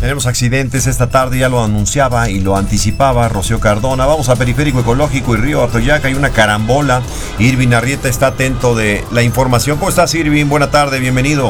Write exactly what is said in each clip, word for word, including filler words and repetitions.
Tenemos accidentes esta tarde, ya lo anunciaba y lo anticipaba Rocío Cardona. Vamos a Periférico Ecológico y Río Atoyac, hay una carambola. Irving Arrieta está atento de la información. ¿Cómo estás, Irving? Buena tarde, bienvenido.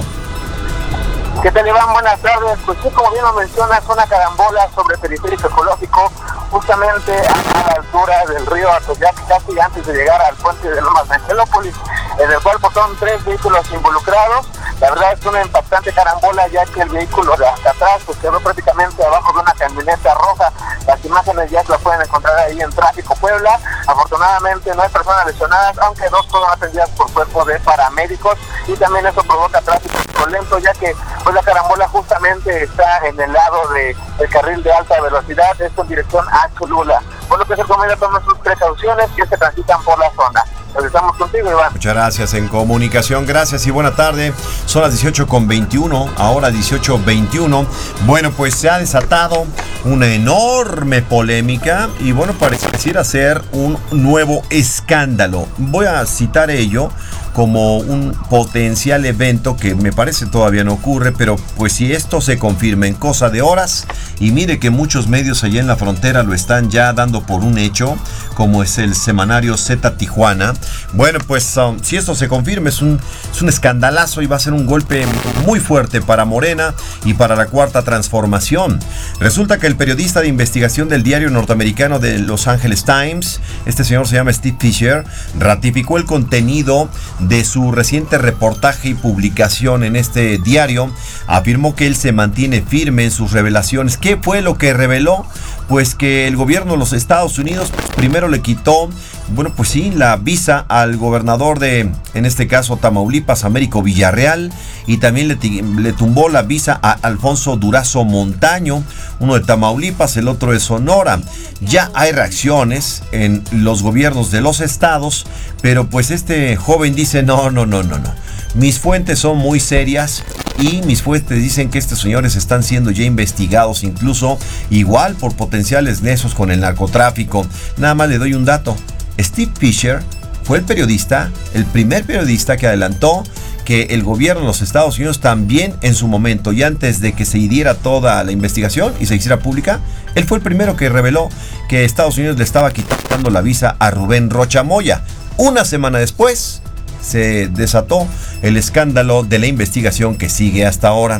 ¿Qué tal, Iván? Buenas tardes. Pues sí, como bien lo mencionas, una carambola sobre Periférico Ecológico, justamente a la altura del río Atoyac, casi antes de llegar al puente de Lomas de Angelópolis, en el cual pues, son tres vehículos involucrados. La verdad es una impactante carambola, ya que el vehículo de hasta atrás pues, quedó prácticamente abajo de una camioneta roja. Las imágenes ya se las pueden encontrar ahí en Tráfico Puebla. Afortunadamente no hay personas lesionadas, aunque dos fueron atendidas por cuerpo de paramédicos, y también eso provoca tráfico lento, ya que pues la carambola justamente está en el lado de el carril de alta velocidad, esto en dirección a Cholula. Por lo que se recomienda tomar sus precauciones que se transitan por la zona. Estamos contigo, Iván. Muchas gracias, en comunicación, gracias y buena tarde. Son las dieciocho con veintiuno, ahora dieciocho veintiuno. Bueno, pues se ha desatado una enorme polémica y bueno, pareciera ser un nuevo escándalo. Voy a citar ello como un potencial evento que me parece todavía no ocurre, pero pues si esto se confirma en cosa de horas, y mire que muchos medios allá en la frontera lo están ya dando por un hecho, como es el semanario Z Tijuana, bueno pues um, si esto se confirma es un, es un escandalazo y va a ser un golpe muy fuerte para Morena y para la Cuarta Transformación. Resulta que el periodista de investigación del diario norteamericano de Los Angeles Times, este señor se llama Steve Fisher, ratificó el contenido de su reciente reportaje y publicación en este diario. Afirmó que él se mantiene firme en sus revelaciones. ¿Qué fue lo que reveló? Pues que el gobierno de los Estados Unidos pues, primero le quitó, bueno pues sí, la visa al gobernador de, en este caso Tamaulipas, Américo Villarreal, y también le, le tumbó la visa a Alfonso Durazo Montaño, uno de Tamaulipas, el otro de Sonora. Ya hay reacciones en los gobiernos de los estados, pero pues este joven dice no, no, no, no, no. Mis fuentes son muy serias y mis fuentes dicen que estos señores están siendo ya investigados, incluso igual por potenciales nexos con el narcotráfico. Nada más le doy un dato. Steve Fisher fue el periodista, el primer periodista que adelantó que el gobierno de los Estados Unidos también en su momento y antes de que se diera toda la investigación y se hiciera pública, él fue el primero que reveló que Estados Unidos le estaba quitando la visa a Rubén Rocha Moya. Una semana después se desató el escándalo de la investigación que sigue hasta ahora.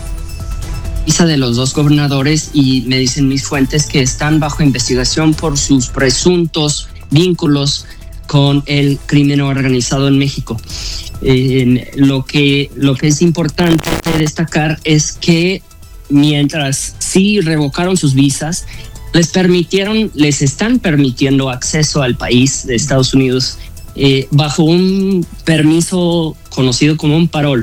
Visa de los dos gobernadores, y me dicen mis fuentes que están bajo investigación por sus presuntos vínculos con el crimen organizado en México. Eh, lo que, lo que es importante destacar es que mientras sí revocaron sus visas, les permitieron, les están permitiendo acceso al país de Estados Unidos eh, bajo un permiso conocido como un parol.